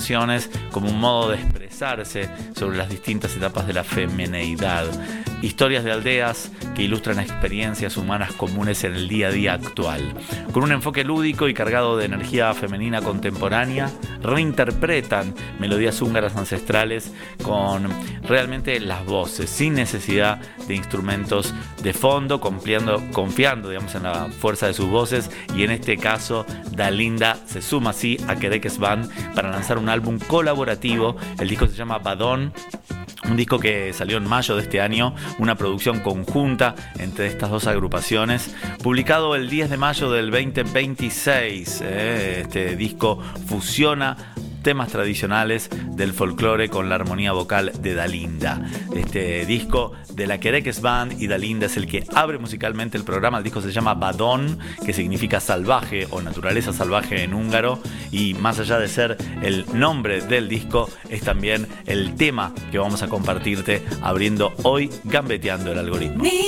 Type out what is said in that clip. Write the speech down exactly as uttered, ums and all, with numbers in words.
canciones como un modo de expresarse sobre las distintas etapas de la femineidad. Historias de aldeas que ilustran experiencias humanas comunes en el día a día actual. Con un enfoque lúdico y cargado de energía femenina contemporánea, reinterpretan melodías húngaras ancestrales con realmente las voces, sin necesidad de instrumentos de fondo, confiando, confiando digamos, en la fuerza de sus voces. Y en este caso, Dalinda se suma así a Kerekes Band para lanzar un álbum colaborativo. El disco se llama Badón. Un disco que salió en mayo de este año, una producción conjunta entre estas dos agrupaciones, publicado el diez de mayo del veinte veintiséis. Eh, este disco fusiona temas tradicionales del folclore con la armonía vocal de Dalinda. Este disco de la Kerekes Band y Dalinda es el que abre musicalmente el programa. El disco se llama Badón, que significa salvaje o naturaleza salvaje en húngaro, y más allá de ser el nombre del disco, es también el tema que vamos a compartirte abriendo hoy Gambeteando el Algoritmo.